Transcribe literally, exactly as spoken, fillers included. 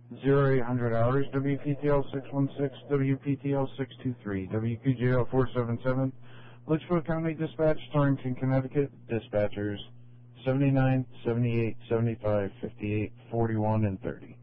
zero eight hundred hours, W P T L six one six, W P T L six two three, W P J L four seven seven, Litchfield County Dispatch, Torrington, Connecticut, dispatchers seventy-nine, seventy-eight, seventy-five, fifty-eight, forty-one, and thirty.